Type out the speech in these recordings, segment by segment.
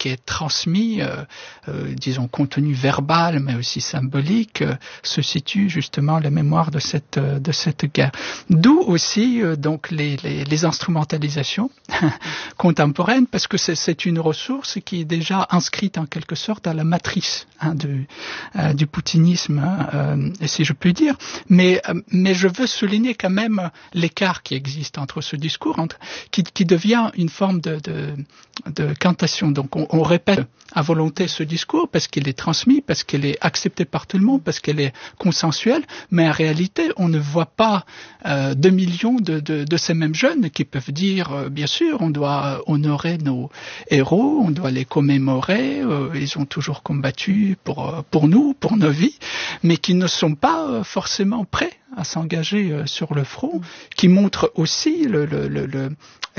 qui est transmis, disons contenu verbal, mais aussi symbolique, se situe justement la mémoire de cette guerre. D'où aussi donc les instrumentalisations contemporaines, parce que c'est une ressource qui est déjà inscrite en quelque sorte à la matrice du poutinisme, si je puis dire. Mais je veux souligner quand même l'écart qui existe entre ce discours, qui devient une forme de cantation. Donc on répète à volonté ce discours parce qu'il est transmis, parce qu'il est accepté par tout le monde, parce qu'il est consensuel, mais en réalité on ne voit pas 2 millions de ces mêmes jeunes qui peuvent dire bien sûr on doit honorer nos héros, on doit les commémorer, ils ont toujours combattu pour nous, pour nos vies, mais qui ne sont pas forcément prêts à s'engager sur le front, qui montre aussi le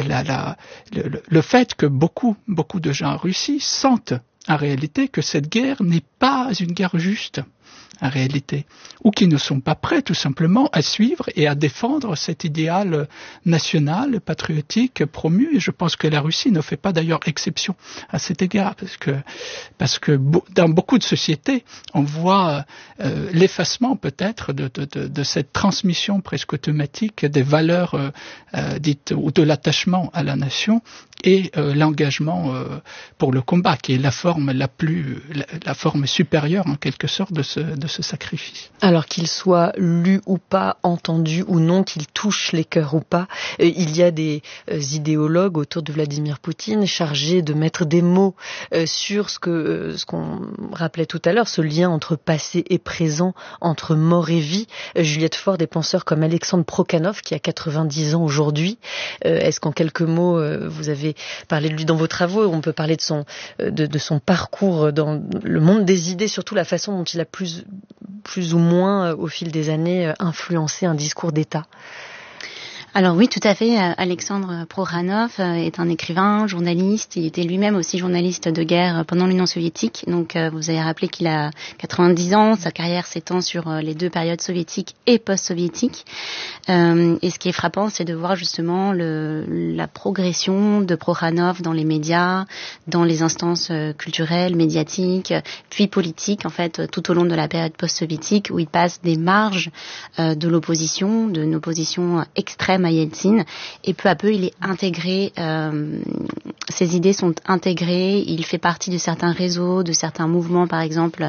fait que beaucoup de gens en Russie sentent en réalité que cette guerre n'est pas une guerre juste, en réalité, ou qui ne sont pas prêts tout simplement à suivre et à défendre cet idéal national, patriotique promu. Et je pense que la Russie ne fait pas d'ailleurs exception à cet égard, parce que dans beaucoup de sociétés, on voit l'effacement peut-être de cette transmission presque automatique des valeurs dites ou de l'attachement à la nation et l'engagement pour le combat, qui est la forme supérieure en quelque sorte de ce sacrifice. Alors qu'il soit lu ou pas, entendu ou non, qu'il touche les cœurs ou pas, il y a des idéologues autour de Vladimir Poutine chargés de mettre des mots sur ce qu'on rappelait tout à l'heure, ce lien entre passé et présent, entre mort et vie. Juliette Faure, des penseurs comme Alexandre Prokhanov, qui a 90 ans aujourd'hui. Est-ce qu'en quelques mots, vous avez parlé de lui dans vos travaux? On peut parler de son parcours dans le monde des idées, surtout la façon dont il a plus ou moins, au fil des années, influencé un discours d'État. Alors oui, tout à fait. Alexandre Prokhanov est un écrivain, journaliste. Il était lui-même aussi journaliste de guerre pendant l'Union soviétique. Donc vous avez rappelé qu'il a 90 ans. Sa carrière s'étend sur les deux périodes soviétiques et post-soviétiques. Et ce qui est frappant, c'est de voir justement la progression de Prokhanov dans les médias, dans les instances culturelles, médiatiques, puis politiques, en fait, tout au long de la période post-soviétique, où il passe des marges de l'opposition, d'une opposition extrême à Yeltsin, et peu à peu il est intégré, ses idées sont intégrées, il fait partie de certains réseaux, de certains mouvements, par exemple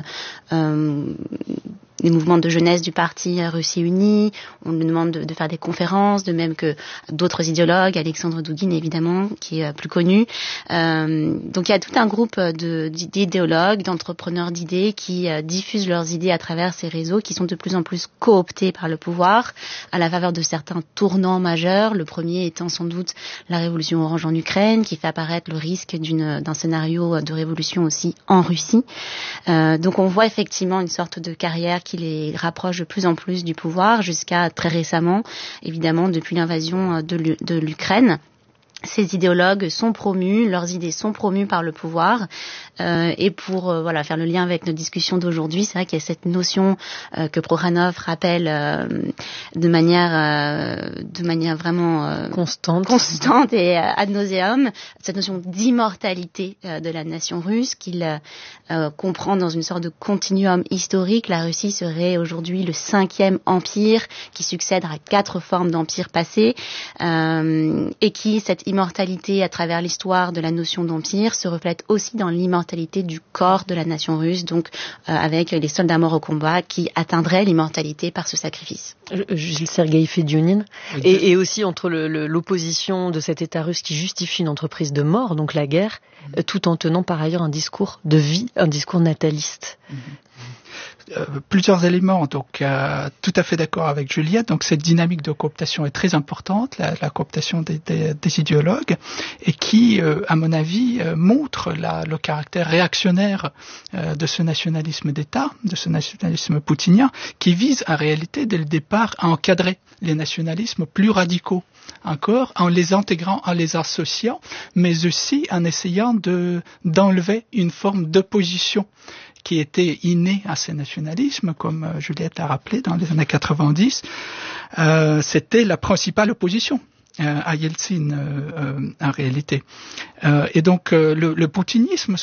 les mouvements de jeunesse du parti Russie Unie. On lui demande de faire des conférences, de même que d'autres idéologues, Alexandre Douguine évidemment, qui est plus connu. Donc il y a tout un groupe d'idéologues, d'entrepreneurs d'idées qui diffusent leurs idées à travers ces réseaux, qui sont de plus en plus cooptés par le pouvoir, à la faveur de certains tournants majeurs. Le premier étant sans doute la révolution orange en Ukraine, qui fait apparaître le risque d'un scénario de révolution aussi en Russie. Donc on voit effectivement une sorte de carrière qui les rapproche de plus en plus du pouvoir, jusqu'à très récemment, évidemment, depuis l'invasion de l'Ukraine. Ces idéologues sont promus, leurs idées sont promues par le pouvoir, et pour faire le lien avec notre discussion d'aujourd'hui, c'est vrai qu'il y a cette notion que Prokhanov rappelle de manière vraiment constante et ad nauseam, cette notion d'immortalité de la nation russe, qu'il comprend dans une sorte de continuum historique. La Russie serait aujourd'hui le 5e empire qui succède à 4 formes d'empires passés, et qui, cette immortalité à travers l'histoire de la notion d'empire se reflète aussi dans l'immortalité du corps de la nation russe, donc avec les soldats morts au combat qui atteindraient l'immortalité par ce sacrifice. Jules Sergueï Fediounine, et aussi entre l'opposition de cet État russe qui justifie une entreprise de mort, donc la guerre, tout en tenant par ailleurs un discours de vie, un discours nataliste. Plusieurs éléments, donc tout à fait d'accord avec Juliette. Donc cette dynamique de cooptation est très importante, la cooptation des idéologues, et qui, à mon avis, montre le caractère réactionnaire de ce nationalisme d'État, de ce nationalisme poutinien, qui vise en réalité dès le départ à encadrer les nationalismes plus radicaux encore, en les intégrant, en les associant, mais aussi en essayant d'enlever une forme d'opposition qui était innée à ces nationalismes, comme Juliette l'a rappelé dans les années 90. C'était la principale opposition à Yeltsin en réalité. Et donc le poutinisme